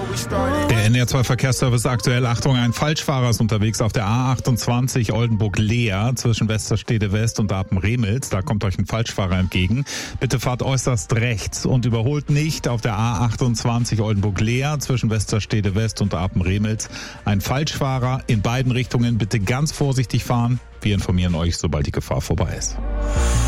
Der NDR2 Verkehrsservice aktuell. Achtung, ein Falschfahrer ist unterwegs auf der A28 Oldenburg-Leer zwischen Westerstede West und Apen-Remels. Da kommt euch ein Falschfahrer entgegen. Bitte fahrt äußerst rechts und überholt nicht auf der A28 Oldenburg-Leer zwischen Westerstede West und Apen-Remels. Ein Falschfahrer in beiden Richtungen. Bitte ganz vorsichtig fahren. Wir informieren euch, sobald die Gefahr vorbei ist.